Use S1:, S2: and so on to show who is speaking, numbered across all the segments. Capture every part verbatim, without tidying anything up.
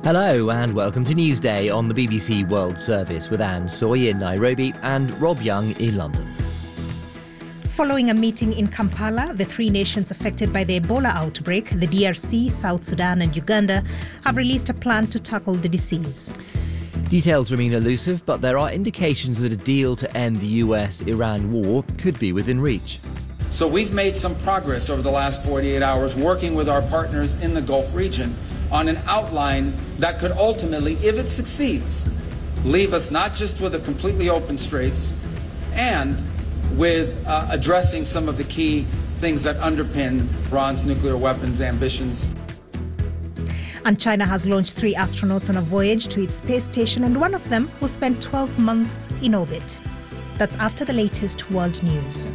S1: Hello and welcome to Newsday on the B B C World Service with Anne Soy in Nairobi and Rob Young in London.
S2: Following a meeting in Kampala, the three nations affected by the Ebola outbreak, the D R C, South Sudan and Uganda, have released a plan to tackle the disease.
S1: Details remain elusive, but there are indications that a deal to end the U S Iran war could be within reach.
S3: So we've made some progress over the last forty-eight hours working with our partners in the Gulf region on an outline that could ultimately, if it succeeds, leave us not just with a completely open straits and with uh, addressing some of the key things that underpin Iran's nuclear weapons ambitions.
S2: And China has launched three astronauts on a voyage to its space station, and one of them will spend twelve months in orbit. That's after the latest world news.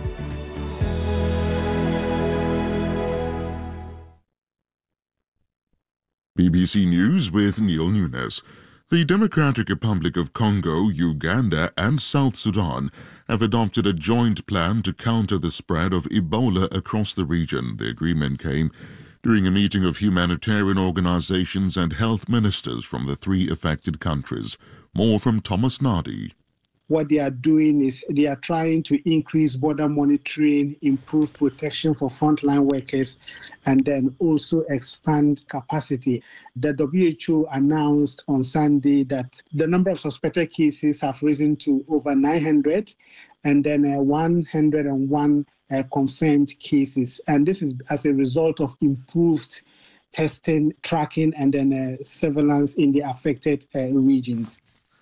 S4: B B C News with Neil Nunes. The Democratic Republic of Congo, Uganda and South Sudan have adopted a joint plan to counter the spread of Ebola across the region. The agreement came during a meeting of humanitarian organizations and health ministers from the three affected countries. More from Thomas Nardi.
S5: What they are doing is they are trying to increase border monitoring, improve protection for frontline workers, and then also expand capacity. The W H O announced on Sunday that the number of suspected cases have risen to over nine hundred, and then uh, one hundred one uh, confirmed cases. And this is as a result of improved testing, tracking, and then uh, surveillance in the affected uh, regions.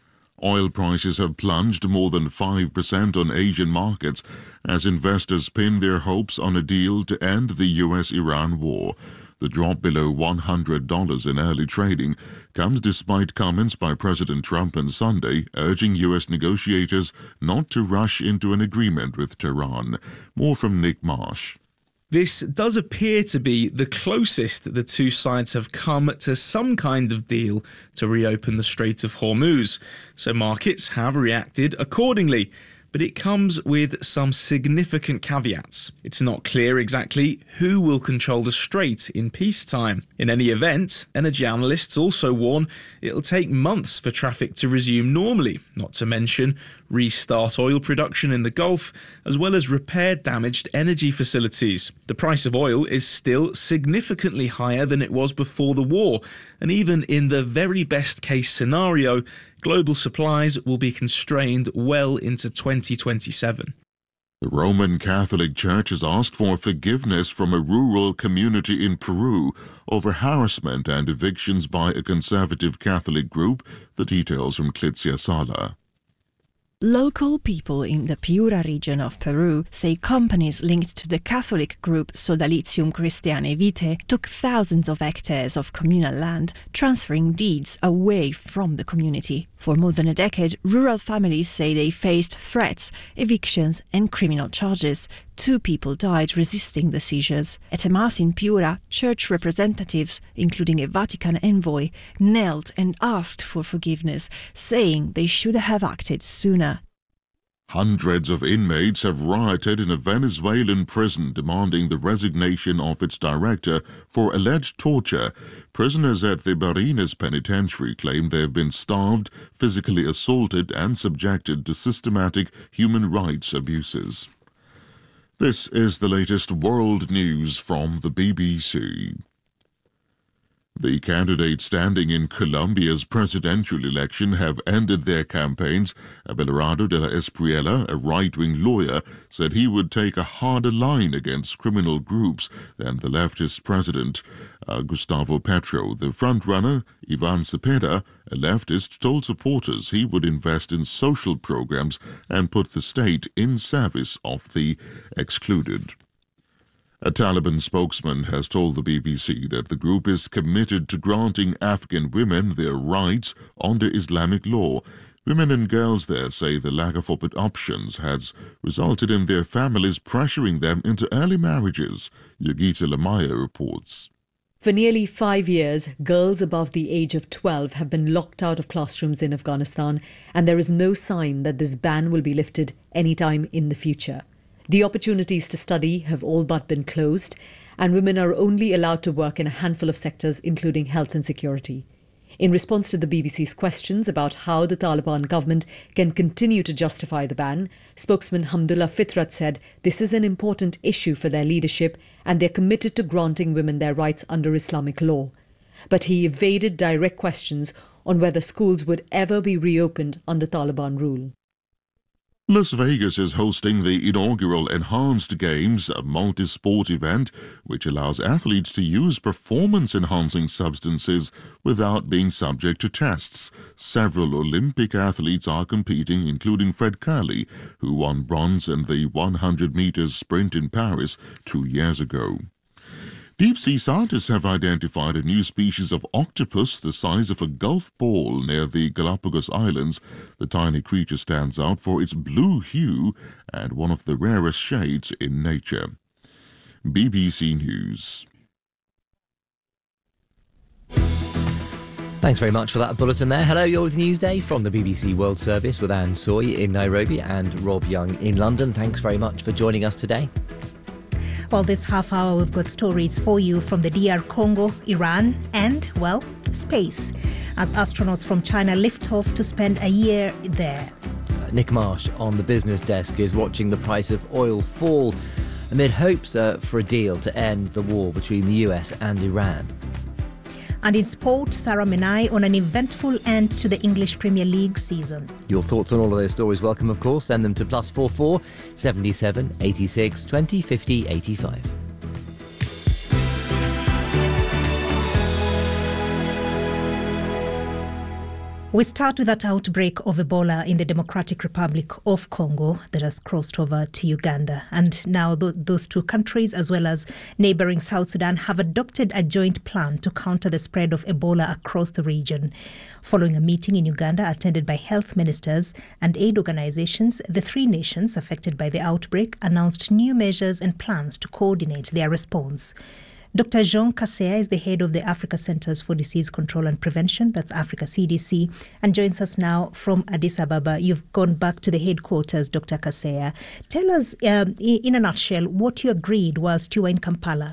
S4: Oil prices have plunged more than five percent on Asian markets as investors pin their hopes on a deal to end the U S Iran war. The drop below one hundred dollars in early trading comes despite comments by President Trump on Sunday urging U S negotiators not to rush into an agreement with Tehran. More from Nick Marsh.
S6: This does appear to be the closest that the two sides have come to some kind of deal to reopen the Strait of Hormuz, so markets have reacted accordingly. But it comes with some significant caveats. It's not clear exactly who will control the strait in peacetime. In any event, energy analysts also warn it'll take months for traffic to resume normally, not to mention restart oil production in the Gulf, as well as repair damaged energy facilities. The price of oil is still significantly higher than it was before the war, and even in the very best case scenario, global supplies will be constrained well into twenty twenty-seven.
S4: The Roman Catholic Church has asked for forgiveness from a rural community in Peru over harassment and evictions by a conservative Catholic group. The details from Clitzia Sala.
S7: Local people in the Piura region of Peru say companies linked to the Catholic group Sodalitium Christianae Vitae took thousands of hectares of communal land, transferring deeds away from the community. For more than a decade, rural families say they faced threats, evictions and criminal charges. Two people died resisting the seizures. At a mass in Piura, church representatives, including a Vatican envoy, knelt and asked for forgiveness, saying they should have acted sooner.
S4: Hundreds of inmates have rioted in a Venezuelan prison demanding the resignation of its director for alleged torture. Prisoners at the Barinas Penitentiary claim they have been starved, physically assaulted and subjected to systematic human rights abuses. This is the latest world news from the B B C. The candidates standing in Colombia's presidential election have ended their campaigns. Abelardo de la Espriella, a right-wing lawyer, said he would take a harder line against criminal groups than the leftist president, uh, Gustavo Petro. The frontrunner, Ivan Cepeda, a leftist, told supporters he would invest in social programs and put the state in service of the excluded. A Taliban spokesman has told the B B C that the group is committed to granting Afghan women their rights under Islamic law. Women and girls there say the lack of options has resulted in their families pressuring them into early marriages. Yogita Lamaya reports.
S8: For nearly five years, girls above the age of twelve have been locked out of classrooms in Afghanistan, and there is no sign that this ban will be lifted anytime in the future. The opportunities to study have all but been closed, and women are only allowed to work in a handful of sectors, including health and security. In response to the B B C's questions about how the Taliban government can continue to justify the ban, spokesman Hamdullah Fitrat said this is an important issue for their leadership and they're committed to granting women their rights under Islamic law. But he evaded direct questions on whether schools would ever be reopened under Taliban rule.
S4: Las Vegas is hosting the inaugural Enhanced Games, a multi-sport event which allows athletes to use performance-enhancing substances without being subject to tests. Several Olympic athletes are competing, including Fred Kerley, who won bronze in the one hundred meters sprint in Paris two years ago. Deep-sea scientists have identified a new species of octopus the size of a golf ball near the Galapagos Islands. The tiny creature stands out for its blue hue and one of the rarest shades in nature. B B C News.
S1: Thanks very much for that bulletin there. Hello, you're with Newsday from the B B C World Service with Anne Soy in Nairobi and Rob Young in London. Thanks very much for joining us today.
S2: Well, this half hour we've got stories for you from the D R Congo, Iran and, well, space, as astronauts from China lift off to spend a year there.
S1: Nick Marsh on the business desk is watching the price of oil fall amid hopes uh, for a deal to end the war between the U S and Iran.
S2: And in sport, Sarah Menai on an eventful end to the English Premier League season.
S1: Your thoughts on all of those stories welcome, of course. Send them to plus four four seventy-seven eighty-six twenty fifty eighty-five.
S2: We start with that outbreak of Ebola in the Democratic Republic of Congo that has crossed over to Uganda. And now th- those two countries, as well as neighbouring South Sudan, have adopted a joint plan to counter the spread of Ebola across the region. Following a meeting in Uganda attended by health ministers and aid organisations, the three nations affected by the outbreak announced new measures and plans to coordinate their response. Doctor Jean Kaseya is the head of the Africa Centres for Disease Control and Prevention, that's Africa C D C, and joins us now from Addis Ababa. You've gone back to the headquarters, Doctor Kaseya. Tell us, um, in a nutshell, what you agreed whilst you were in Kampala.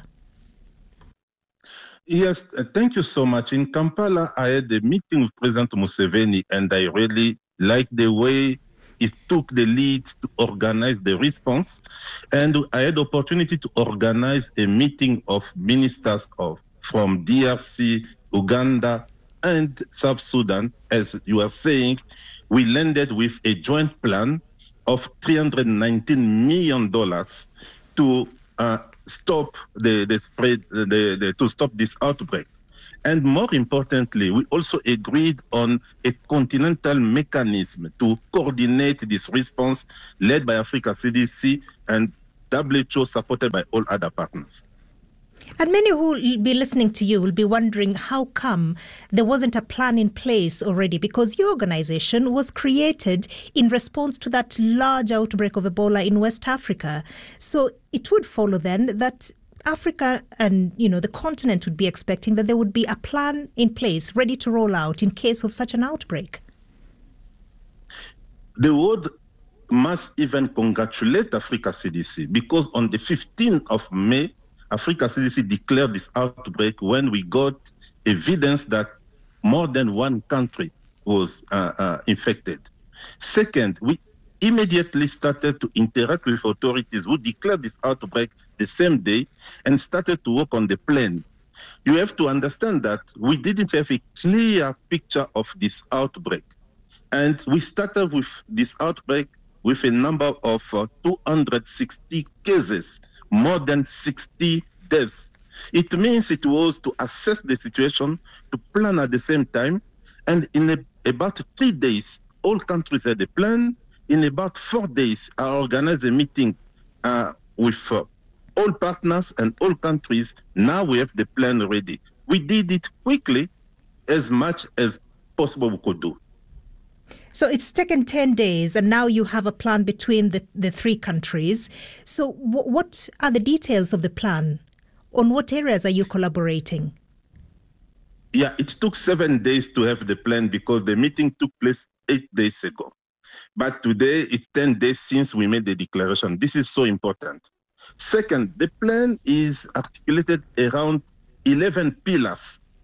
S9: Yes, uh, thank you so much. In Kampala, I had a meeting with President Museveni, and I really liked the way he took the lead to organize the response. And I had the opportunity to organize a meeting of ministers of from D R C, Uganda, and South Sudan. As you are saying, we landed with a joint plan of three hundred nineteen million dollars to uh, stop the, the spread, the, the, to stop this outbreak. And more importantly, we also agreed on a continental mechanism to coordinate this response led by Africa C D C and W H O supported by all other partners.
S2: And many who will be listening to you will be wondering how come there wasn't a plan in place already, because your organization was created in response to that large outbreak of Ebola in West Africa. So it would follow then that Africa and, you know, the continent would be expecting that there would be a plan in place ready to roll out in case of such an outbreak.
S9: The world must even congratulate Africa C D C, because on the fifteenth of May, Africa C D C declared this outbreak when we got evidence that more than one country was uh, uh, infected. Second, we immediately started to interact with authorities who declared this outbreak the same day and started to work on the plan. You have to understand that we didn't have a clear picture of this outbreak. And we started with this outbreak with a number of uh, two hundred sixty cases, more than sixty deaths. It means it was to assess the situation, to plan at the same time. And in a, about three days, all countries had a plan. In about four days, I organized a meeting uh, with uh, all partners and all countries. Now we have the plan ready. We did it quickly, as much as possible we could do.
S2: So it's taken ten days, and now you have a plan between the, the three countries. So w- what are the details of the plan? On what areas are you collaborating?
S9: Yeah, it took seven days to have the plan because the meeting took place eight days ago. But today, it's ten days since we made the declaration. This is so important. Second, the plan is articulated around eleven pillars.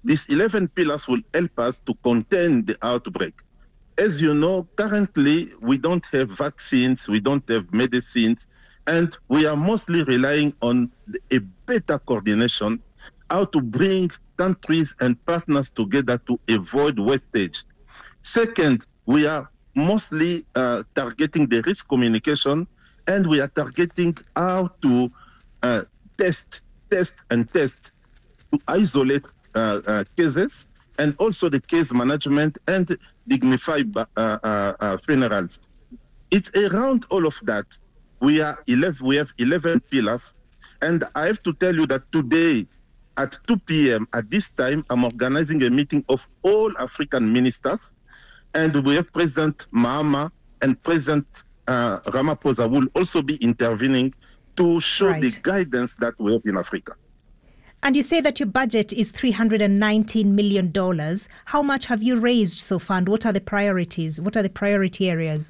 S9: these eleven pillars will help us to contain the outbreak. As you know, currently we don't have vaccines, we don't have medicines, and we are mostly relying on a better coordination, how to bring countries and partners together to avoid wastage. Second, we are mostly uh, targeting the risk communication, and we are targeting how to uh, test, test, and test to isolate uh, uh, cases, and also the case management and dignify uh, uh, uh, funerals. It's around all of that. We are eleven. We have eleven pillars, and I have to tell you that today, at two p.m. at this time, I'm organizing a meeting of all African ministers, and we have President Mahama and President uh, Ramaphosa will also be intervening to show right. the guidance that we have in Africa.
S2: And you say that your budget is three hundred nineteen million dollars. How much have you raised so far, and what are the priorities? What are the priority areas?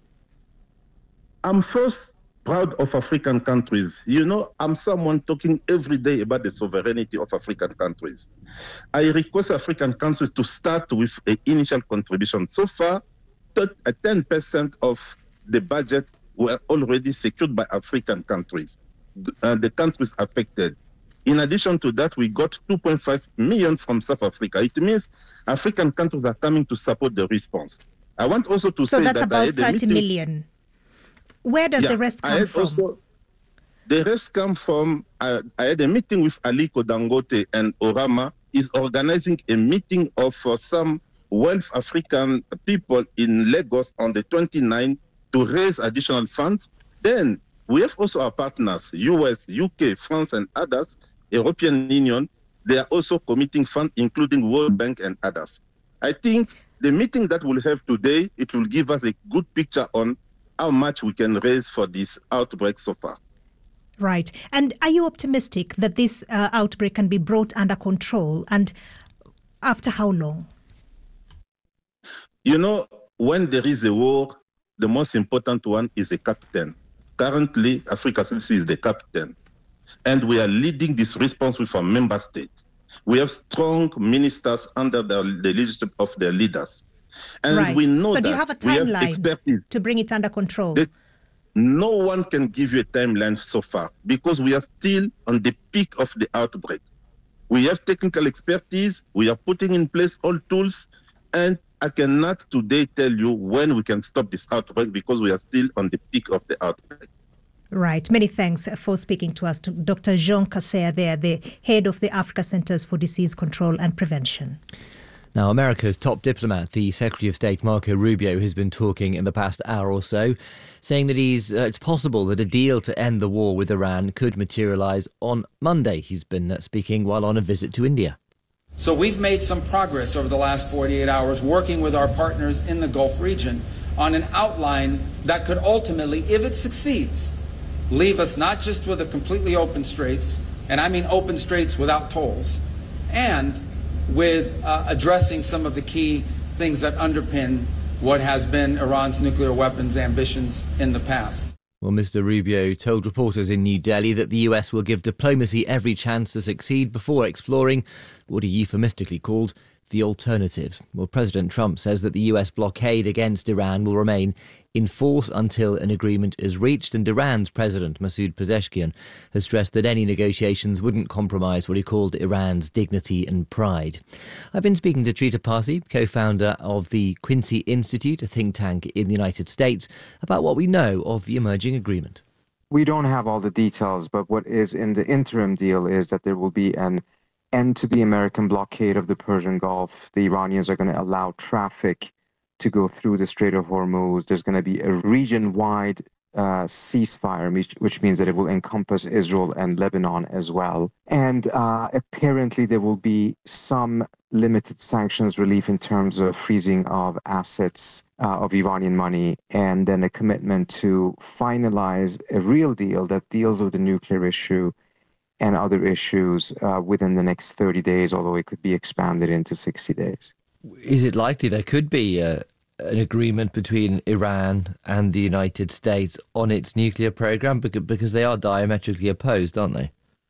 S9: I'm first proud of African countries. You know, I'm someone talking every day about the sovereignty of African countries. I request African countries to start with an initial contribution. So far, ten percent of the budget were already secured by African countries, uh, the countries affected. In addition to that, we got two point five million from South Africa. It means African countries are coming to support the response. I want also to
S2: so
S9: say that...
S2: So that's about thirty million. Where does
S9: yeah,
S2: the rest come from?
S9: Also, the rest come from, uh, I had a meeting with Aliko Dangote, and Orama is organizing a meeting of uh, some Wealth African people in Lagos on the twenty-ninth to raise additional funds. Then we have also our partners, U S, U K, France, and others, European Union. They are also committing funds, including World Bank and others. I think the meeting that we'll have today, it will give us a good picture on how much we can raise for this outbreak so far.
S2: Right. And are you optimistic that this uh, outbreak can be brought under control? And after how long?
S9: You know, when there is a war, the most important one is a captain. Currently, Africa C D C is the captain. And we are leading this response with our member states. We have strong ministers under the, the leadership of their leaders. And
S2: right.
S9: we know
S2: so
S9: that
S2: do you have a
S9: timeline
S2: have to bring it under control?
S9: That no one can give you a timeline so far because we are still on the peak of the outbreak. We have technical expertise. We are putting in place all tools. And I cannot today tell you when we can stop this outbreak because we are still on the peak of the outbreak.
S2: Right. Many thanks for speaking to us. Doctor Jean Kaseya there, the head of the Africa Centers for Disease Control and Prevention.
S1: Now, America's top diplomat, the Secretary of State Marco Rubio, has been talking in the past hour or so, saying that he's uh, it's possible that a deal to end the war with Iran could materialise on Monday. He's been uh, speaking while on a visit to India.
S3: So we've made some progress over the last forty-eight hours working with our partners in the Gulf region on an outline that could ultimately, if it succeeds, leave us not just with a completely open straits, and I mean open straits without tolls, and with uh, addressing some of the key things that underpin what has been Iran's nuclear weapons ambitions in the past.
S1: Well, Mister Rubio told reporters in New Delhi that the U S will give diplomacy every chance to succeed before exploring what he euphemistically called the alternatives. Well, President Trump says that the U S blockade against Iran will remain in force until an agreement is reached, and Iran's President Masoud Pezeshkian has stressed that any negotiations wouldn't compromise what he called Iran's dignity and pride. I've been speaking to Trita Parsi, co-founder of the Quincy Institute, a think tank in the United States, about what we know of the emerging agreement.
S10: We don't have all the details, but what is in the interim deal is that there will be an end to the American blockade of the Persian Gulf. The Iranians are going to allow traffic to go through the Strait of Hormuz. There's going to be a region-wide uh, ceasefire, which, which means that it will encompass Israel and Lebanon as well. And uh, apparently there will be some limited sanctions relief in terms of freezing of assets uh, of Iranian money, and then a commitment to finalize a real deal that deals with the nuclear issue and other issues uh, within the next thirty days, although it could be expanded into sixty days.
S1: Is it likely there could be a, an agreement between Iran and the United States on its nuclear program? Because, because they are diametrically opposed, aren't they?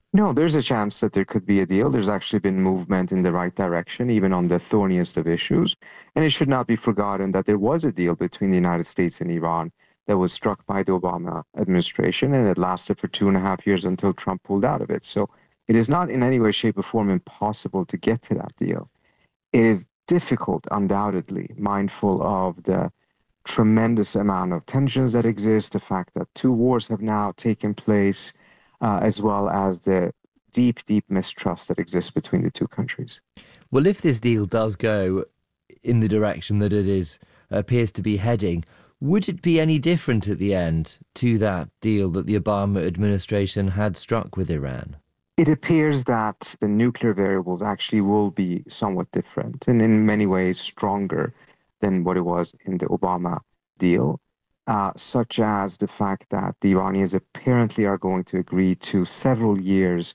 S10: No, there's a chance that there could be a deal. There's actually been movement in the right direction, even on the thorniest of issues. And it should not be forgotten that there was a deal between the United States and Iran that was struck by the Obama administration, and it lasted for two and a half years until Trump pulled out of it. So it is not in any way, shape, or form impossible to get to that deal. It is difficult, undoubtedly, mindful of the tremendous amount of tensions that exist, the fact that two wars have now taken place, uh, as well as the deep, deep mistrust that exists between the two countries.
S1: Well, if this deal does go in the direction that it is appears to be heading, would it be any different at the end to that deal that the Obama administration had struck with Iran?
S10: It appears that the nuclear variables actually will be somewhat different and in many ways stronger than what it was in the Obama deal, uh, such as the fact that the Iranians apparently are going to agree to several years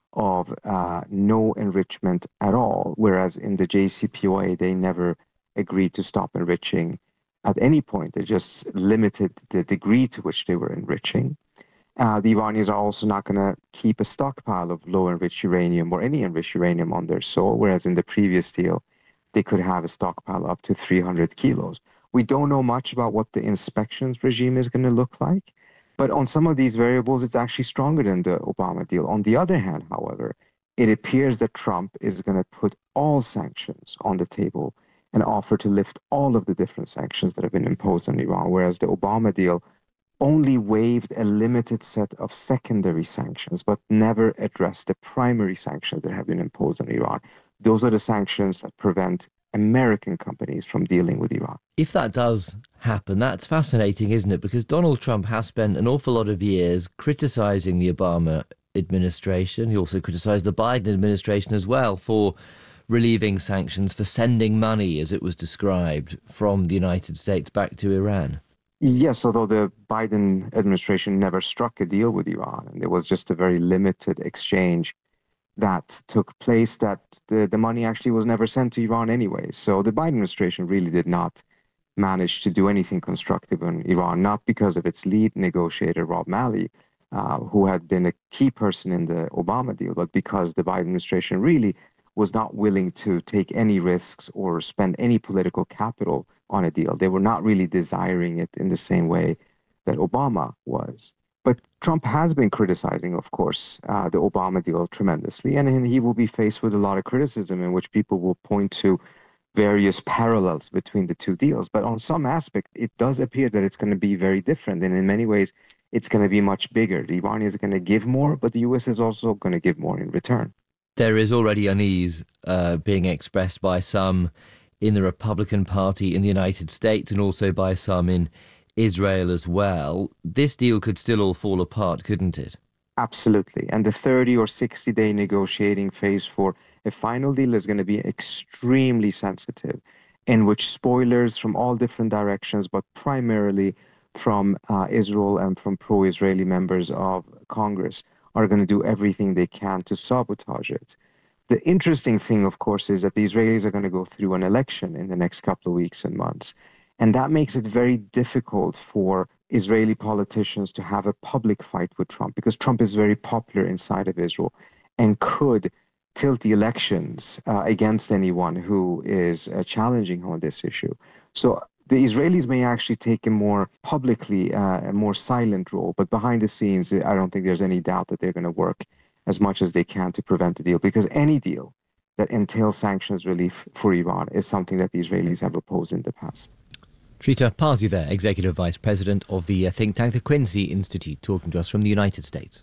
S10: of uh, no enrichment at all, whereas in the J C P O A, they never agreed to stop enriching at any point. They just limited the degree to which they were enriching. Uh, the Iranians are also not going to keep a stockpile of low-enriched uranium or any enriched uranium on their soil, whereas in the previous deal, they could have a stockpile up to three hundred kilos. We don't know much about what the inspections regime is going to look like, but on some of these variables, it's actually stronger than the Obama deal. On the other hand, however, it appears that Trump is going to put all sanctions on the table and offer to lift all of the different sanctions that have been imposed on Iran, whereas the Obama deal only waived a limited set of secondary sanctions, but never addressed the primary sanctions that have been imposed on Iran. Those are the sanctions that prevent American companies from dealing with Iran.
S1: If that does happen, that's fascinating, isn't it? Because Donald Trump has spent an awful lot of years criticizing the Obama administration. He also criticized the Biden administration as well for relieving sanctions, for sending money, as it was described, from the United States back to Iran.
S10: Yes, although the Biden administration never struck a deal with Iran, and there was just a very limited exchange that took place, that the, the money actually was never sent to Iran anyway. So the Biden administration really did not manage to do anything constructive on Iran, not because of its lead negotiator, Rob Malley, uh, who had been a key person in the Obama deal, but because the Biden administration really was not willing to take any risks or spend any political capital on a deal. They were not really desiring it in the same way that Obama was. But Trump has been criticizing, of course, uh, the Obama deal tremendously, and he will be faced with a lot of criticism in which people will point to various parallels between the two deals. But on some aspect, it does appear that it's going to be very different, and in many ways, it's going to be much bigger. The Iranians are going to give more, but the U S is also going to give more in return.
S1: There is already unease uh, being expressed by some in the Republican Party in the United States and also by some in Israel as well. This deal could still all fall apart, couldn't it?
S10: Absolutely. And the thirty or sixty day negotiating phase for a final deal is going to be extremely sensitive, in which spoilers from all different directions, but primarily from uh, Israel and from pro-Israeli members of Congress, are going to do everything they can to sabotage it. The interesting thing, of course, is that the Israelis are going to go through an election in the next couple of weeks and months. And that makes it very difficult for Israeli politicians to have a public fight with Trump, because Trump is very popular inside of Israel and could tilt the elections uh, against anyone who is uh, challenging him on this issue. So the Israelis may actually take a more publicly, uh, a more silent role, but behind the scenes, I don't think there's any doubt that they're going to work as much as they can to prevent the deal, because any deal that entails sanctions relief for Iran is something that the Israelis have opposed in the past.
S1: Trita Parsi there, Executive Vice President of the think tank, the Quincy Institute, talking to us from the United States.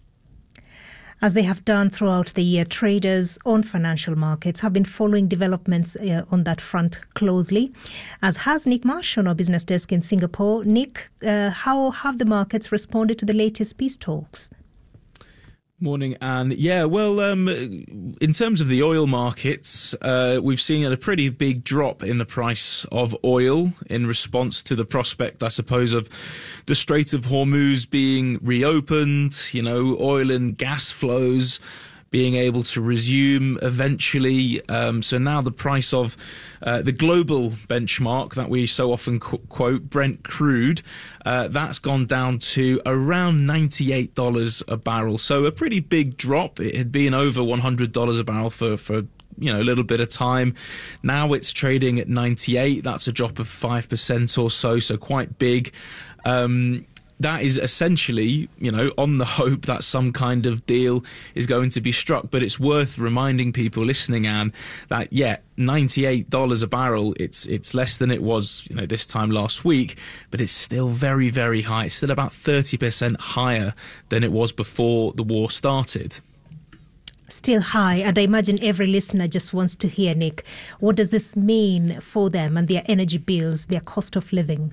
S2: As they have done throughout the year, traders on financial markets have been following developments uh, on that front closely, as has Nick Marsh on our business desk in Singapore. Nick, uh, how have the markets responded to the latest peace talks?
S6: Morning, Anne. Yeah, well, um, in terms of the oil markets, uh, we've seen a pretty big drop in the price of oil in response to the prospect, I suppose, of the Strait of Hormuz being reopened, you know, oil and gas flows being able to resume eventually. Um, so now the price of uh, the global benchmark that we so often qu- quote, Brent crude, uh, that's gone down to around ninety-eight dollars a barrel. So a pretty big drop. It had been over one hundred dollars a barrel for, for you know, a little bit of time. Now it's trading at ninety-eight. That's a drop of five percent or so, so quite big. Um, that is essentially, you know, on the hope that some kind of deal is going to be struck. But it's worth reminding people listening, Anne, that, yeah, ninety-eight dollars a barrel, it's it's less than it was, you know, this time last week, but it's still very, very high. It's still about thirty percent higher than it was before the war started.
S2: Still high, and I imagine every listener just wants to hear, Nick, what does this mean for them and their energy bills, their cost of living?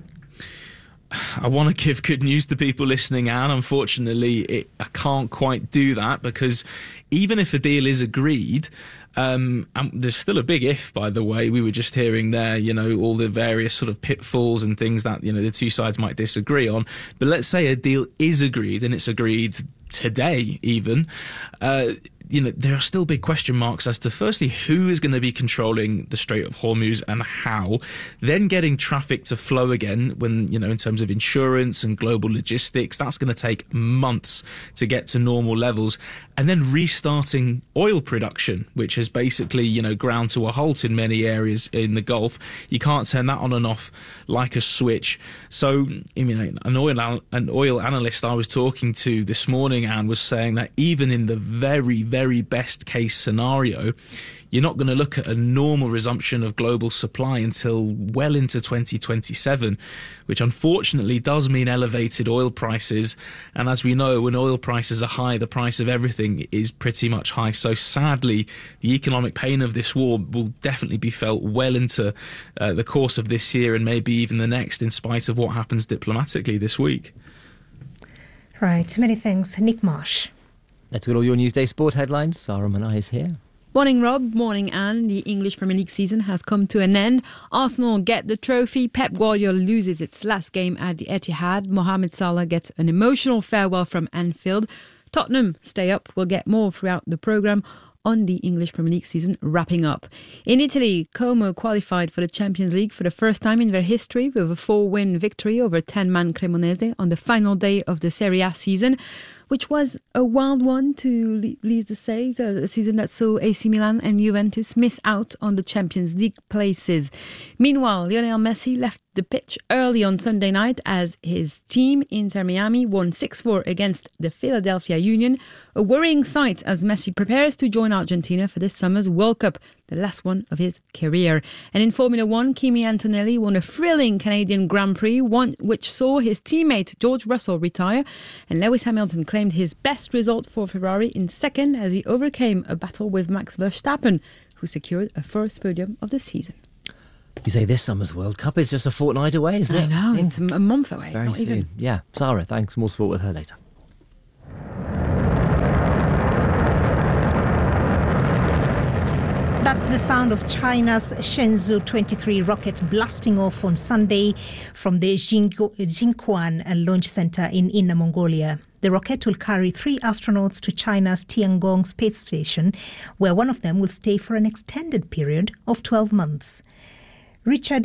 S6: I want to give good news to people listening, Anne. Unfortunately, it, I can't quite do that, because even if a deal is agreed, um, and there's still a big if, by the way. We were just hearing there, you know, all the various sort of pitfalls and things that, you know, the two sides might disagree on. But let's say a deal is agreed, and it's agreed today even, uh, you know, there are still big question marks as to, firstly, who is going to be controlling the Strait of Hormuz and how, then getting traffic to flow again when, you know, in terms of insurance and global logistics, that's going to take months to get to normal levels, and then restarting oil production, which has basically, you know, ground to a halt in many areas in the Gulf. You can't turn that on and off like a switch. So, I mean, an oil, an oil analyst I was talking to this morning, Anne, was saying that even in the very, very best case scenario, you're not going to look at a normal resumption of global supply until well into twenty twenty-seven, which unfortunately does mean elevated oil prices. And as we know, when oil prices are high, the price of everything is pretty much high. So sadly, the economic pain of this war will definitely be felt well into uh, the course of this year and maybe even the next, in spite of what happens diplomatically this week.
S2: Right, many thanks. Nick Marsh.
S1: Let's get all your Newsday sport headlines. Sarah Manai is here.
S11: Morning, Rob. Morning, Anne. The English Premier League season has come to an end. Arsenal get the trophy. Pep Guardiola loses its last game at the Etihad. Mohamed Salah gets an emotional farewell from Anfield. Tottenham stay up. We'll get more throughout the programme on the English Premier League season wrapping up. In Italy, Como qualified for the Champions League for the first time in their history with a four-win victory over ten-man Cremonese on the final day of the Serie A season, which was a wild one, to least to say, a season that saw A C Milan and Juventus miss out on the Champions League places. Meanwhile, Lionel Messi left the pitch early on Sunday night as his team, Inter Miami, won six four against the Philadelphia Union, a worrying sight as Messi prepares to join Argentina for this summer's World Cup, the last one of his career. And in Formula One, Kimi Antonelli won a thrilling Canadian Grand Prix, one which saw his teammate George Russell retire, and Lewis Hamilton claimed his best result for Ferrari in second as he overcame a battle with Max Verstappen, who secured a first podium of the season.
S1: You say this summer's World Cup is just a fortnight away, isn't it?
S11: I know, it's a month away.
S1: Very
S11: not
S1: soon.
S11: Even.
S1: Yeah. Sarah, thanks. More sport with her later.
S2: That's the sound of China's Shenzhou twenty-three rocket blasting off on Sunday from the Jinquan Launch Center in Inner Mongolia. The rocket will carry three astronauts to China's Tiangong space station, where one of them will stay for an extended period of twelve months. Richard